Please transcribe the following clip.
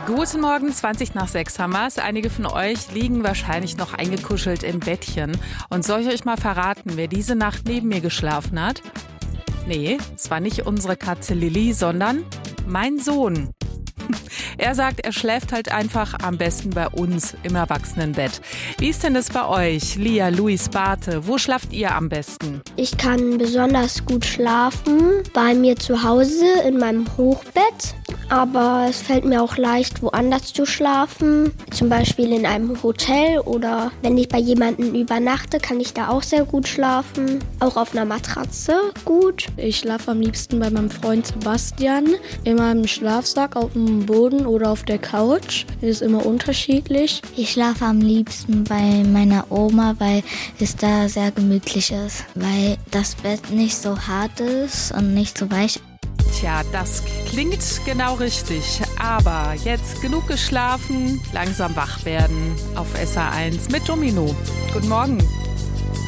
Guten Morgen, 20 nach 6 haben wir's. Einige von euch liegen wahrscheinlich noch eingekuschelt im Bettchen. Und soll ich euch mal verraten, wer diese Nacht neben mir geschlafen hat? Nee, es war nicht unsere Katze Lilly, sondern mein Sohn. Er sagt, er schläft halt einfach am besten bei uns im Erwachsenenbett. Wie ist denn das bei euch? Lia, Luis, Barte, wo schlaft ihr am besten? Ich kann besonders gut schlafen bei mir zu Hause in meinem Hochbett. Aber es fällt mir auch leicht, woanders zu schlafen. Zum Beispiel in einem Hotel oder wenn ich bei jemandem übernachte, kann ich da auch sehr gut schlafen. Auch auf einer Matratze gut. Ich schlafe am liebsten bei meinem Freund Sebastian in meinem Schlafsack auf dem Boden oder auf der Couch. Ist immer unterschiedlich. Ich schlafe am liebsten bei meiner Oma, weil es da sehr gemütlich ist. Weil das Bett nicht so hart ist und nicht so weich. Tja, das klingt genau richtig. Aber jetzt genug geschlafen, langsam wach werden auf SR1 mit Domino. Guten Morgen.